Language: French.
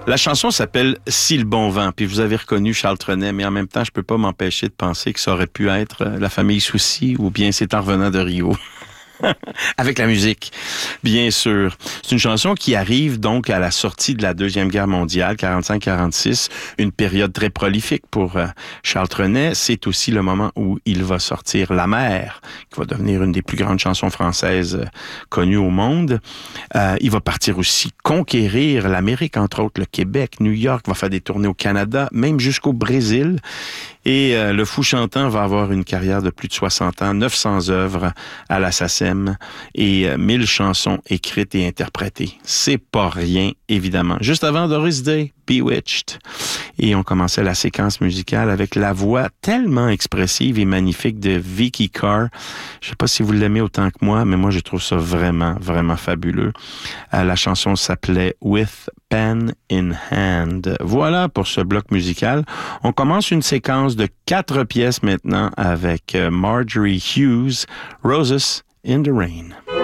La chanson s'appelle « Si le bon vent », puis vous avez reconnu Charles Trenet, mais en même temps, je peux pas m'empêcher de penser que ça aurait pu être la famille Soucy ou bien C'est en revenant de Rio. Avec la musique, bien sûr. C'est une chanson qui arrive donc à la sortie de la Deuxième Guerre mondiale, 45-46, une période très prolifique pour Charles Trenet. C'est aussi le moment où il va sortir La Mer, qui va devenir une des plus grandes chansons françaises connues au monde. Il va partir aussi conquérir l'Amérique, entre autres le Québec, New York, va faire des tournées au Canada, même jusqu'au Brésil. Et le Fou chantant va avoir une carrière de plus de 60 ans, 900 œuvres à la SACEM et 1000 chansons écrites et interprétées. C'est pas rien, évidemment. Juste avant Doris Day, Bewitched. Et on commençait la séquence musicale avec la voix tellement expressive et magnifique de Vicki Carr. Je sais pas si vous l'aimez autant que moi, mais moi je trouve ça vraiment, vraiment fabuleux. La chanson s'appelait With Pen in Hand. Voilà pour ce bloc musical. On commence une séquence de 4 pièces maintenant avec Marjorie Hughes, Roses in the Rain.